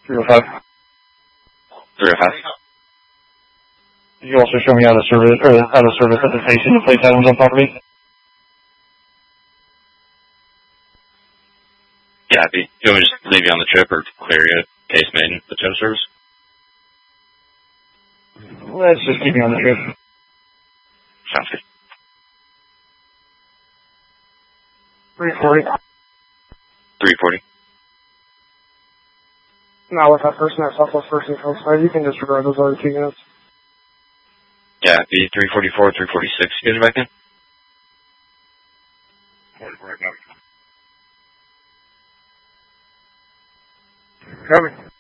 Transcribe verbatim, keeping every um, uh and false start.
three oh five. three oh five. You also show me how to service, or how to service at the station to place items on property? Yeah, do you want me to just leave you on the trip or clear you case made in the tow service? Let's just keep me on the trip. Sounds good. three forty. three forty. Now with that person at Southwest First and Coast Side, you can disregard those other two units. Yeah, B three forty-four, three forty-six. You guys are back in? Coming.